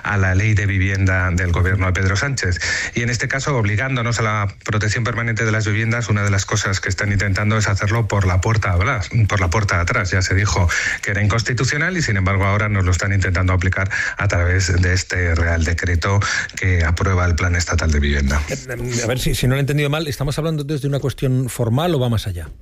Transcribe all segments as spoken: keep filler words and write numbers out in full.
a la ley de vivienda del gobierno de Pedro Sánchez. Y en este caso, obligándonos a la protección permanente de las viviendas, una de las cosas que están intentando es hacerlo por la puerta por la puerta de atrás. Ya se dijo que era inconstitucional y sin embargo ahora nos lo están intentando aplicar a través de este Real Decreto que aprueba el Plan Estatal de Vivienda. A ver si, si no lo he entendido mal, ¿estamos hablando desde una cuestión formal o va más allá?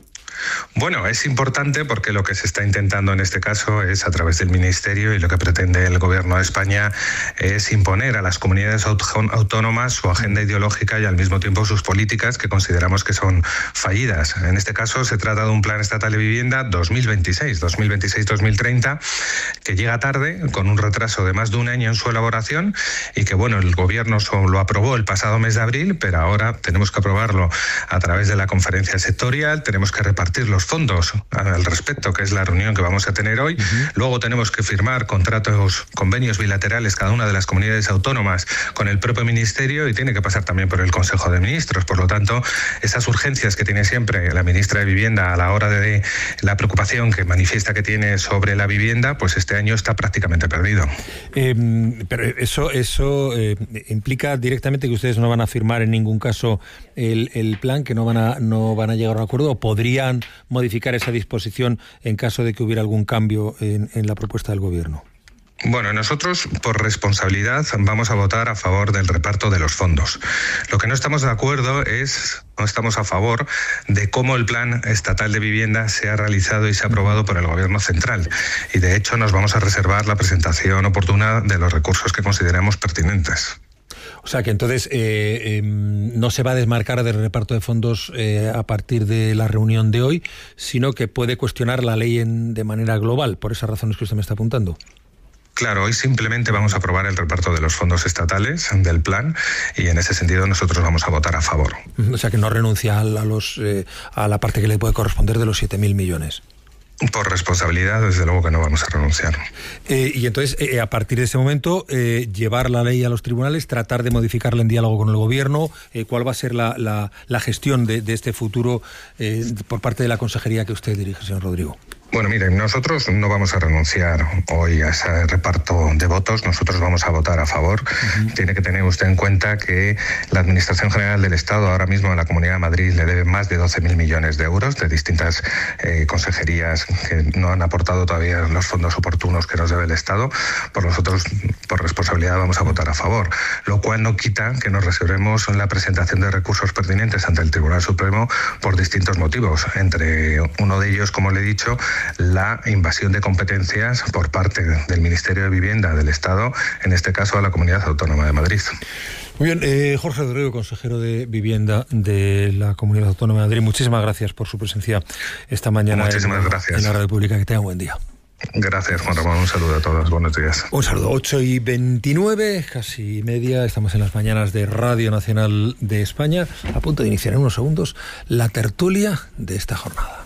Bueno, es importante porque lo que se está intentando en este caso es a través del Ministerio, y lo que pretende el Gobierno de España es imponer a las comunidades autónomas su agenda ideológica y al mismo tiempo sus políticas que consideramos que son fallidas. En este caso se trata de un Plan Estatal de Vivienda dos mil veintiséis dos mil treinta que llega tarde, con un retraso de más de un año en su elaboración, y que bueno, el Gobierno lo aprobó el pasado mes de abril, pero ahora tenemos que aprobarlo a través de la conferencia sectorial, tenemos que repartir los fondos al respecto, que es la reunión que vamos a tener hoy. Uh-huh. Luego tenemos que firmar contratos, convenios bilaterales, cada una de las comunidades autónomas con el propio Ministerio, y tiene que pasar también por el Consejo de Ministros. Por lo tanto, esas urgencias que tiene siempre la ministra de Vivienda a la hora de la preocupación que manifiesta que tiene sobre la vivienda, pues este año está prácticamente perdido. Eh, pero eso, eso eh, implica directamente que ustedes no van a firmar en ningún caso el, el plan, que no van a, no van a llegar a un acuerdo, o podrían modificar esa disposición en caso de que hubiera algún cambio en, en la propuesta del Gobierno. Bueno, nosotros por responsabilidad vamos a votar a favor del reparto de los fondos. Lo que no estamos de acuerdo es, no estamos a favor de cómo el Plan Estatal de Vivienda se ha realizado y se ha aprobado por el Gobierno central. Y de hecho nos vamos a reservar la presentación oportuna de los recursos que consideremos pertinentes. O sea que entonces eh, eh, no se va a desmarcar del reparto de fondos eh, a partir de la reunión de hoy, sino que puede cuestionar la ley en, de manera global, por esas razones que usted me está apuntando. Claro, hoy simplemente vamos a aprobar el reparto de los fondos estatales del plan, y en ese sentido nosotros vamos a votar a favor. O sea que no renuncia a, los, eh, a la parte que le puede corresponder de los siete mil millones. Por responsabilidad, desde luego que no vamos a renunciar. Eh, y entonces, eh, a partir de ese momento, eh, llevar la ley a los tribunales, tratar de modificarla en diálogo con el Gobierno. Eh, ¿Cuál va a ser la, la, la gestión de, de este futuro eh, por parte de la consejería que usted dirige, señor Rodrigo? Bueno, miren, nosotros no vamos a renunciar hoy a ese reparto de votos, nosotros vamos a votar a favor. Uh-huh. Tiene que tener usted en cuenta que la Administración General del Estado ahora mismo a la Comunidad de Madrid le debe más de doce mil millones de euros de distintas eh, consejerías que no han aportado todavía los fondos oportunos que nos debe el Estado. Por nosotros, por responsabilidad, vamos a votar a favor, lo cual no quita que nos reservemos la presentación de recursos pertinentes ante el Tribunal Supremo por distintos motivos, entre uno de ellos, como le he dicho, la invasión de competencias por parte del Ministerio de Vivienda del Estado, en este caso a la Comunidad Autónoma de Madrid. Muy bien, eh, Jorge Rodrigo, consejero de Vivienda de la Comunidad Autónoma de Madrid, muchísimas gracias por su presencia esta mañana muchísimas en, gracias. en la Radio Pública. Que tenga un buen día. Gracias, Juan Ramón. Un saludo a todos. Buenos días. Un saludo. ocho y veintinueve, casi media. Estamos en las mañanas de Radio Nacional de España. A punto de iniciar en unos segundos la tertulia de esta jornada.